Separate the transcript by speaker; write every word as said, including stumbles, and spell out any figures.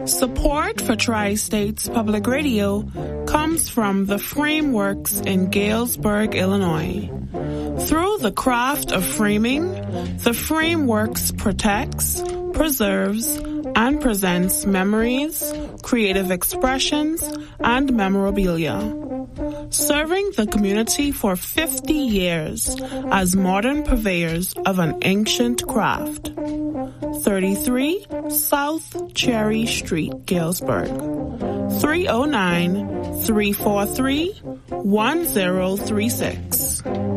Speaker 1: Support for Tri-States Public Radio comes from the Frameworks in Galesburg, Illinois. Through the craft of framing, the Frameworks protects, preserves, and presents memories, creative expressions, and memorabilia. Serving the community for fifty years as modern purveyors of an ancient craft. thirty-three South Cherry Street, Galesburg. three oh nine, three four three, one oh three six.